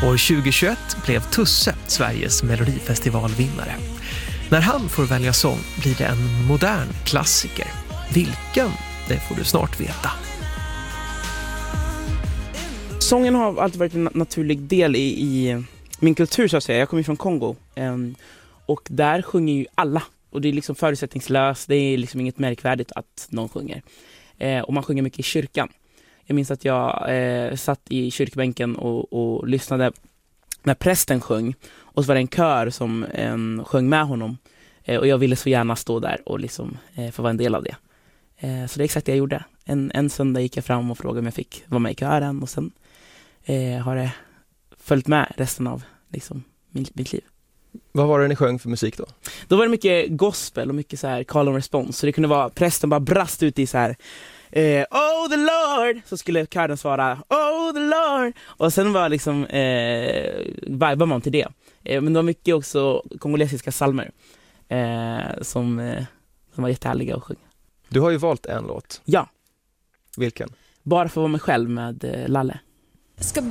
År 2021 blev Tusse Sveriges Melodifestivalvinnare. När han får välja sång blir det en modern klassiker. Vilken? Det får du snart veta. Sången har alltid varit en naturlig del i min kultur, så att säga. Jag kommer från Kongo och där sjunger ju alla. Och det är liksom förutsättningslöst, det är liksom inget märkvärdigt att någon sjunger. Och man sjunger mycket i kyrkan. Jag minns att jag satt i kyrkbänken och lyssnade när prästen sjöng. Och så var det en kör som sjöng med honom. Och jag ville så gärna stå där och liksom få vara en del av det. Så det är exakt det jag gjorde. En söndag gick jag fram och frågade om jag fick vara med i kören. Och sen har det följt med resten av liksom, mitt liv. Vad var det ni sjöng för musik då? Då var det mycket gospel och mycket så här call and response. Så det kunde vara, prästen bara brast ut i så här oh the Lord, så skulle kören svara oh the Lord. Och sen var liksom vibar man till det. Men det var mycket också kongolesiska psalmer som var jättehärliga att sjunga. Du har ju valt en låt. Ja. Vilken? Bara för att vara mig själv med Lalle. Jag ska